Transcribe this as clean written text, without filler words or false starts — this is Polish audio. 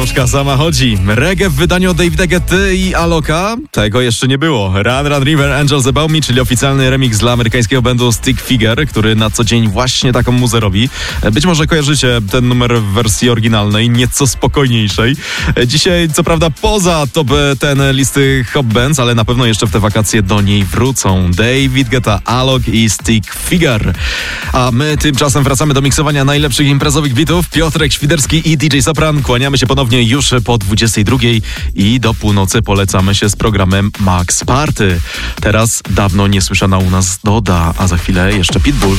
Książka sama chodzi. Reggae w wydaniu Davida Guetty i Aloka? Tego jeszcze nie było. Run Run River Angels Above Me, czyli oficjalny remix dla amerykańskiego bandu Stick Figure, który na co dzień właśnie taką muzę robi. Być może kojarzycie ten numer w wersji oryginalnej, nieco spokojniejszej. Dzisiaj, co prawda, poza top ten listy Hot Bands, ale na pewno jeszcze w te wakacje do niej wrócą David Guetta, Alok i Stick Figure. A my tymczasem wracamy do miksowania najlepszych imprezowych bitów. Piotrek Świderski i DJ Sopran. Kłaniamy się ponownie już po 22 i do północy polecamy się z programem Max Party. Teraz dawno niesłyszana u nas Doda, a za chwilę jeszcze Pitbull.